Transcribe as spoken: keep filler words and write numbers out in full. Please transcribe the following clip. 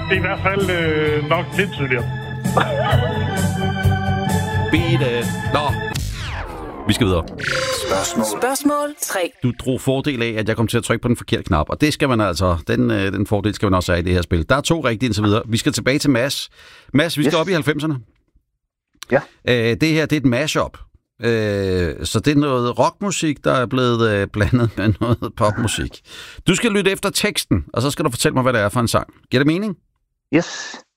det er i hvert fald øh, nok lidt tydeligere. Bede. Nå. Vi skal videre. Spørgsmål. Spørgsmål tre. Du drog fordel af, at jeg kom til at trykke på den forkerte knap, og det skal man altså, den, øh, den fordel skal man også have i det her spil. Der er to rigtige indtil videre. Vi skal tilbage til Mads. Mads, vi skal yes. op i halvfemserne. Ja. Øh, det her, det er et mashup. Øh, så det er noget rockmusik, der er blevet øh, blandet med noget popmusik. Du skal lytte efter teksten, og så skal du fortælle mig, hvad det er for en sang. Giver det mening? Yes.